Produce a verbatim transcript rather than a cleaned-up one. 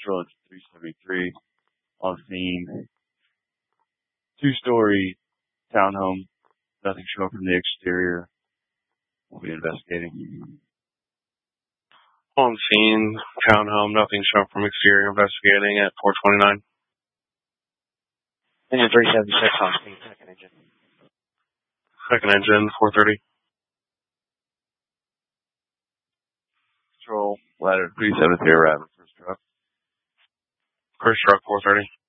Patrol Engine three seventy-three on scene. Two-story townhome. Nothing showing from the exterior. We'll be investigating. On scene, townhome, nothing shown from exterior, investigating at four twenty-nine. Engine three seventy-six on scene, second engine. Second engine, four thirty. Patrol, ladder three seventy-three arriving, first truck. First truck, four thirty.